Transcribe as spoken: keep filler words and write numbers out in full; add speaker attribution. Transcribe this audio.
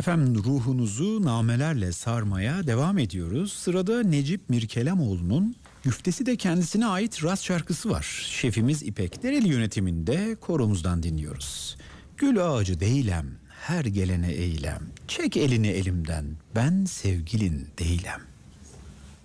Speaker 1: Efendim ruhunuzu namelerle sarmaya devam ediyoruz. Sırada Necip Mirkelemoğlu'nun güftesi de kendisine ait rast şarkısı var. Şefimiz İpek Dereli yönetiminde koromuzdan dinliyoruz. Gül ağacı değilem, her gelene eylem. Çek elini elimden, ben sevgilin değilem.